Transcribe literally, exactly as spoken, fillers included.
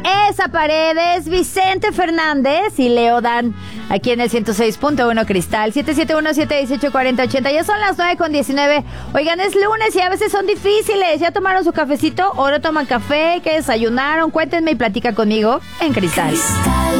Esa pared es Vicente Fernández y Leo Dan, aquí en el ciento seis punto uno Cristal, siete siete uno, siete uno ocho, cuatro cero ocho cero. Ya son las nueve con diecinueve. Oigan, es lunes y a veces son difíciles. ¿Ya tomaron su cafecito o no toman café? ¿Qué desayunaron? Cuéntenme y platica conmigo en Cristal. Cristal.